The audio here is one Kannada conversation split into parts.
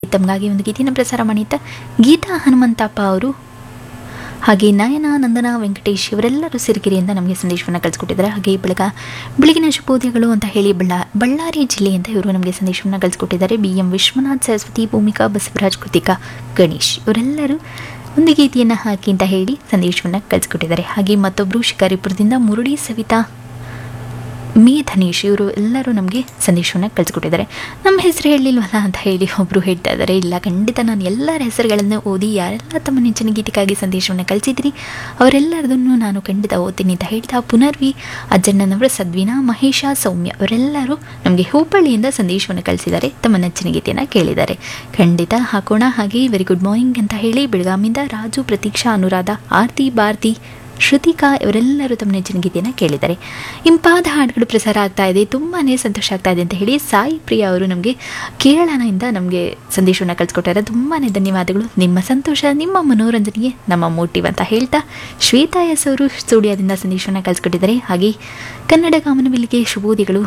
ತಮಗಾಗಿ ಒಂದು ಗೀತೆಯನ್ನು ಪ್ರಸಾರ ಮಾಡಿದ್ದ ಗೀತಾ ಹನುಮಂತಪ್ಪ ಅವರು ಹಾಗೆ ನಯನ ನಂದನ ವೆಂಕಟೇಶ್ ಇವರೆಲ್ಲರೂ ಸಿರಿಗೆರೆಯಿಂದ ನಮಗೆ ಸಂದೇಶವನ್ನು ಕಳಿಸ್ಕೊಟ್ಟಿದ್ದಾರೆ. ಹಾಗೆ ಬೆಳಗಿನ ಶುಭೋದಯಗಳು ಅಂತ ಹೇಳಿ ಬಳ್ಳಾರಿ ಜಿಲ್ಲೆಯಿಂದ ಇವರು ನಮಗೆ ಸಂದೇಶವನ್ನು ಕಳಿಸ್ಕೊಟ್ಟಿದ್ದಾರೆ. BM ವಿಶ್ವನಾಥ್, ಸರಸ್ವತಿ, ಭೂಮಿಕಾ, ಬಸವರಾಜ್, ಕೃತಿಕಾ, ಗಣೇಶ್ ಇವರೆಲ್ಲರೂ ಒಂದು ಗೀತೆಯನ್ನು ಹಾಕಿ ಅಂತ ಹೇಳಿ ಸಂದೇಶವನ್ನು ಕಳಿಸ್ಕೊಟ್ಟಿದ್ದಾರೆ. ಹಾಗೆ ಮತ್ತೊಬ್ಬರು ಶಿಕಾರಿಪುರದಿಂದ ಮುರುಳಿ, ಸವಿತಾ, ಧನೀಶ್ ಇವರು ಎಲ್ಲರೂ ನಮಗೆ ಸಂದೇಶವನ್ನು ಕಳಿಸ್ಕೊಟ್ಟಿದ್ದಾರೆ. ನಮ್ಮ ಹೆಸರು ಹೇಳಿಲ್ವಲ್ಲ ಅಂತ ಹೇಳಿ ಒಬ್ಬರು ಹೇಳ್ತಾ ಇದ್ದಾರೆ. ಇಲ್ಲ, ಖಂಡಿತ ನಾನು ಎಲ್ಲರ ಹೆಸರುಗಳನ್ನು ಓದಿ ಯಾರೆಲ್ಲ ತಮ್ಮ ನೆಚ್ಚಿನ ಗೀತೆಗಾಗಿ ಸಂದೇಶವನ್ನು ಕಳಿಸಿದ್ರಿ ಅವರೆಲ್ಲರದನ್ನು ನಾನು ಖಂಡಿತ ಓದ್ತೀನಿ ಅಂತ ಹೇಳ್ತಾ ಪುನರ್ವಿ, ಅಜ್ಜಣ್ಣನವರ, ಸದ್ವಿನಾ, ಮಹೇಶ, ಸೌಮ್ಯ ಅವರೆಲ್ಲರೂ ನಮಗೆ ಹುಬ್ಬಳ್ಳಿಯಿಂದ ಸಂದೇಶವನ್ನು ಕಳಿಸಿದ್ದಾರೆ. ತಮ್ಮ ನೆಚ್ಚಿನ ಗೀತೆಯನ್ನು ಕೇಳಿದ್ದಾರೆ. ಖಂಡಿತ ಹಾಕೋಣ. ಹಾಗೆ ವೆರಿ ಗುಡ್ ಮಾರ್ನಿಂಗ್ ಅಂತ ಹೇಳಿ ಬೆಳಗಾಮಿಂದ ರಾಜು, ಪ್ರತೀಕ್ಷಾ, ಅನುರಾಧ, ಆರ್ತಿ, ಭಾರತಿ, ಶ್ರುತಿಕಾ ಇವರೆಲ್ಲರೂ ತಮ್ಮ ನೆಚ್ಚಿನ ಗೀತೆಯನ್ನು ಕೇಳಿದ್ದಾರೆ. ಇಂಪಾದ ಹಾಡುಗಳು ಪ್ರಸಾರ ಆಗ್ತಾ ಇದೆ, ತುಂಬಾ ಸಂತೋಷ ಆಗ್ತಾ ಇದೆ ಅಂತ ಹೇಳಿ ಸಾಯಿ ಪ್ರಿಯಾ ಅವರು ನಮಗೆ ಕೇರಳದಿಂದ ನಮಗೆ ಸಂದೇಶವನ್ನು ಕಳಿಸ್ಕೊಟ್ಟಾರೆ. ತುಂಬಾ ಧನ್ಯವಾದಗಳು. ನಿಮ್ಮ ಸಂತೋಷ, ನಿಮ್ಮ ಮನೋರಂಜನೆಗೆ ನಮ್ಮ ಮೋಟಿವ್ ಅಂತ ಹೇಳ್ತಾ ಶ್ವೇತಾ ಎಸ್ ಅವರು ಸ್ಟುಡಿಯೋದಿಂದ ಸಂದೇಶವನ್ನು ಕಳಿಸ್ಕೊಟ್ಟಿದ್ದಾರೆ. ಹಾಗೆ ಕನ್ನಡ ಕಾಮನಬಿಲ್ಲಿಗೆ ಶುಭೋದಿಗಳು.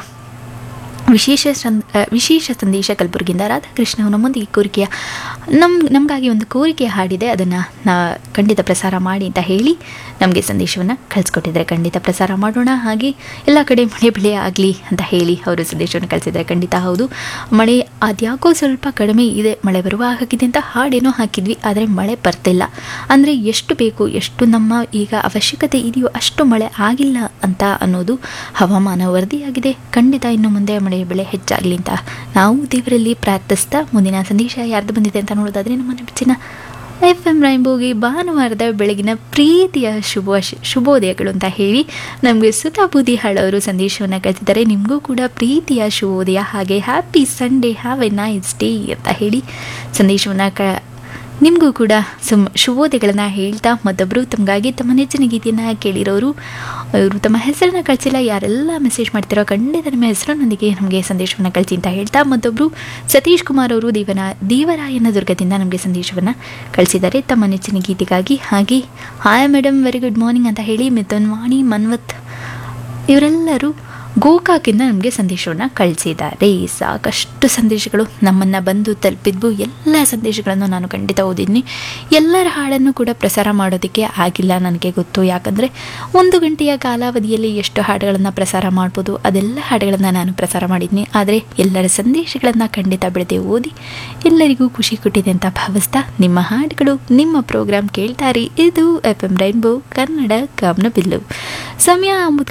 ವಿಶೇಷ ಸಂದೇಶ ಕಲಬುರಗಿಯಿಂದ ರಾಧಾಕೃಷ್ಣ ನಮ್ಮೊಂದಿಗೆ ಕೋರಿಕೆಯ ನಮಗಾಗಿ ಒಂದು ಕೋರಿಕೆ ಹಾಡಿದೆ, ಅದನ್ನು ಖಂಡಿತ ಪ್ರಸಾರ ಮಾಡಿ ಅಂತ ಹೇಳಿ ನಮಗೆ ಸಂದೇಶವನ್ನು ಕಳಿಸ್ಕೊಟ್ಟಿದ್ದಾರೆ. ಖಂಡಿತ ಪ್ರಸಾರ ಮಾಡೋಣ. ಹಾಗೆ ಎಲ್ಲ ಕಡೆ ಮಳೆ ಬೆಳೆ ಆಗಲಿ ಅಂತ ಹೇಳಿ ಅವರು ಸಂದೇಶವನ್ನು ಕಳಿಸಿದ್ದಾರೆ. ಖಂಡಿತ ಹೌದು, ಮಳೆ ಅದ್ಯಾಕೋ ಸ್ವಲ್ಪ ಕಡಿಮೆ ಇದೆ, ಮಳೆ ಬರುವ ಹಾಗಿದೆ ಅಂತ ಹಾಡೇನೋ ಹಾಕಿದ್ವಿ, ಆದರೆ ಮಳೆ ಬರ್ತಿಲ್ಲ. ಅಂದರೆ ಎಷ್ಟು ಬೇಕು, ಎಷ್ಟು ನಮ್ಮ ಈಗ ಅವಶ್ಯಕತೆ ಇದೆಯೋ ಅಷ್ಟು ಮಳೆ ಆಗಿಲ್ಲ ಅಂತ ಅನ್ನೋದು ಹವಾಮಾನ ವರದಿಯಾಗಿದೆ. ಖಂಡಿತ ಇನ್ನು ಮುಂದೆ ಮಳೆ ಬೆಳೆ ಹೆಚ್ಚಾಗಲಿ ಅಂತ ನಾವು ದೇವರಲ್ಲಿ ಪ್ರಾರ್ಥಿಸ್ತಾ ಮುಂದಿನ ಸಂದೇಶ ಯಾರ್ದು ಬಂದಿದೆ ಅಂತ ನೋಡೋದಾದರೆ ನಮ್ಮ ನೆಚ್ಚಿನ FM ರೈನ್ಬೋಗೆ ಭಾನುವಾರದ ಬೆಳಗಿನ ಪ್ರೀತಿಯ ಶುಭೋದಯಗಳು ಅಂತ ಹೇಳಿ ನಮಗೆ ಸುತಾ ಬೂದಿಹಾಳ್ ಅವರು ಸಂದೇಶವನ್ನು ಕಳಿಸಿದ್ದಾರೆ. ನಿಮಗೂ ಕೂಡ ಪ್ರೀತಿಯ ಶುಭೋದಯ, ಹಾಗೆ happy Sunday, have A nice day ಅಂತ ಹೇಳಿ ಸಂದೇಶವನ್ನು ನಿಮಗೂ ಕೂಡ ಶುಭೋದಯಗಳನ್ನು ಹೇಳ್ತಾ ಮತ್ತೊಬ್ಬರು ತಮಗಾಗಿ ತಮ್ಮ ನೆಚ್ಚಿನ ಗೀತೆಯನ್ನು ಕೇಳಿರೋರು ಅವರು ತಮ್ಮ ಹೆಸರನ್ನು ಕಳಿಸಿಲ್ಲ. ಯಾರೆಲ್ಲ ಮೆಸೇಜ್ ಮಾಡ್ತಿರೋ ಖಂಡಿತ ನಿಮ್ಮ ಹೆಸರಿನೊಂದಿಗೆ ನಮಗೆ ಸಂದೇಶವನ್ನು ಕಳಿಸಿ ಅಂತ ಹೇಳ್ತಾ ಮತ್ತೊಬ್ಬರು ಸತೀಶ್ ಕುಮಾರ್ ಅವರು ದೇವರಾಯನ ದುರ್ಗದಿಂದ ನಮಗೆ ಸಂದೇಶವನ್ನು ಕಳಿಸಿದ್ದಾರೆ ತಮ್ಮ ನೆಚ್ಚಿನ ಗೀತೆಗಾಗಿ. ಹಾಗೆ hi madam, very good morning ಅಂತ ಹೇಳಿ ಮಿಥುನ್, ವಾಣಿ, ಮನ್ವತ್ ಇವರೆಲ್ಲರೂ ಗೋಕಾಕಿಂದ ನಮಗೆ ಸಂದೇಶವನ್ನು ಕಳಿಸಿದ್ದಾರೆ. ಸಾಕಷ್ಟು ಸಂದೇಶಗಳು ನಮ್ಮನ್ನು ಬಂದು ತಲುಪಿದ್ವು. ಎಲ್ಲ ಸಂದೇಶಗಳನ್ನು ನಾನು ಖಂಡಿತ ಓದಿದ್ದೀನಿ. ಎಲ್ಲರ ಹಾಡನ್ನು ಕೂಡ ಪ್ರಸಾರ ಮಾಡೋದಕ್ಕೆ ಆಗಿಲ್ಲ, ನನಗೆ ಗೊತ್ತು. ಯಾಕಂದರೆ 1 ಗಂಟೆಯ ಕಾಲಾವಧಿಯಲ್ಲಿ ಎಷ್ಟು ಹಾಡುಗಳನ್ನು ಪ್ರಸಾರ ಮಾಡ್ಬೋದು, ಅದೆಲ್ಲ ಹಾಡುಗಳನ್ನು ನಾನು ಪ್ರಸಾರ ಮಾಡಿದ್ದೀನಿ. ಆದರೆ ಎಲ್ಲರ ಸಂದೇಶಗಳನ್ನು ಖಂಡಿತ ಬಿಡದೆ ಓದಿ ಎಲ್ಲರಿಗೂ ಖುಷಿ ಕೊಟ್ಟಿದೆ ಅಂತ ಭಾವಿಸ್ತಾ ನಿಮ್ಮ ಹಾಡುಗಳು, ನಿಮ್ಮ ಪ್ರೋಗ್ರಾಮ್ ಕೇಳ್ತಾರೆ. ಇದು FM ರೈನ್ಬೋ ಕನ್ನಡ ಕಾಮನಬಿಲ್ಲು. ಸಮಯ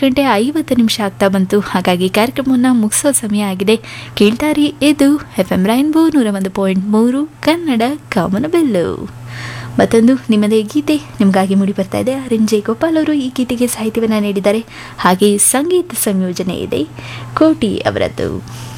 9:50 ಆಗ್ತಾ ಬಂತು. ಹಾಗಾಗಿ ಕಾರ್ಯಕ್ರಮವನ್ನು ಮುಗಿಸೋ ಸಮಯ ಆಗಿದೆ. ಕೇಳ್ತಾರೆ ಇದು FM ರೈನ್ಬೋ 101.3 ಕನ್ನಡ ಕಾಮನಬಿಲ್ಲು. ಮತ್ತೊಂದು ನಿಮ್ಮದೇ ಗೀತೆ ನಿಮಗಾಗಿ ಮೂಡಿ ಬರ್ತಾ ಇದೆ. RNJ ಗೋಪಾಲ್ ಅವರು ಈ ಗೀತೆಗೆ ಸಾಹಿತ್ಯವನ್ನು ನೀಡಿದ್ದಾರೆ. ಹಾಗೆ ಸಂಗೀತ ಸಂಯೋಜನೆ ಇದೆ ಕೋಟಿ ಅವರದ್ದು.